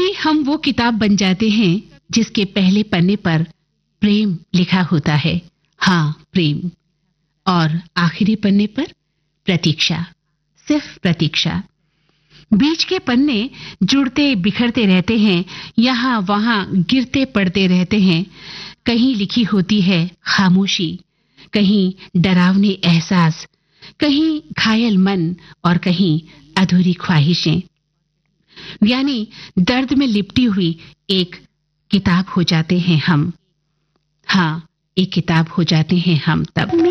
कभी हम वो किताब बन जाते हैं जिसके पहले पन्ने पर प्रेम लिखा होता है, हाँ प्रेम, और आखिरी पन्ने पर प्रतीक्षा, सिर्फ प्रतीक्षा। बीच के पन्ने जुड़ते बिखरते रहते हैं, यहाँ वहां गिरते पड़ते रहते हैं। कहीं लिखी होती है खामोशी, कहीं डरावने एहसास, कहीं घायल मन और कहीं अधूरी ख्वाहिशें। यानी दर्द में लिपटी हुई एक किताब हो जाते हैं हम। हाँ, एक किताब हो जाते हैं हम तब।